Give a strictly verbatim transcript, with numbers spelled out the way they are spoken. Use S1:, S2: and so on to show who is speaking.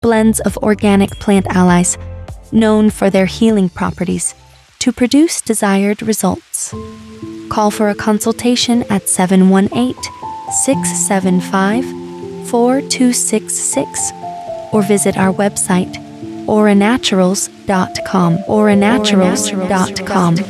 S1: blends of organic plant allies, known for their healing properties, to produce desired results. Call for a consultation at seven one eight, six seven five, four two six six or visit our website aura naturals dot com. aura naturals dot com.